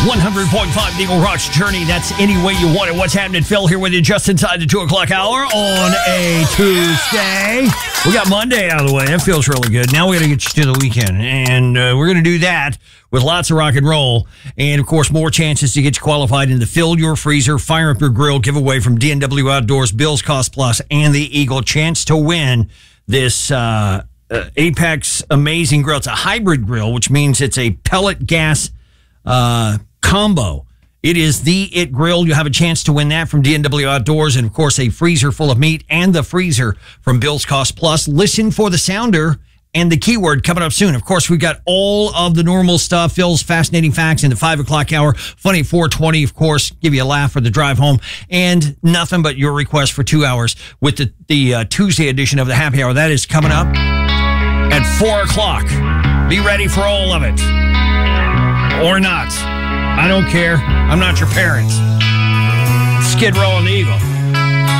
100.5 Eagle Rock's Journey. That's any way you want it. What's happening? Phil here with you just inside the 2 o'clock hour on a Tuesday. We got Monday out of the way. That feels really good. Now we got to get you to the weekend. And we're going to do that with lots of rock and roll. And, of course, more chances to get you qualified in the Fill Your Freezer, Fire Up Your Grill giveaway from DNW Outdoors, Bill's Cost Plus, and the Eagle. Chance to win this Apex Amazing Grill. It's a hybrid grill, which means it's a pellet gas combo. It is the It Grill. You have a chance to win that from DNW Outdoors, and of course a freezer full of meat and the freezer from Bill's Cost Plus. Listen for the sounder and the keyword coming up soon. Of course, we've got all of the normal stuff. Phil's fascinating facts in the 5 o'clock hour. Funny 420, of course, give you a laugh for the drive home, and nothing but your request for 2 hours with the Tuesday edition of the Happy Hour. That is coming up at 4 o'clock. Be ready for all of it. Or not. I don't care. I'm not your parents. Skid Row and the Eagle.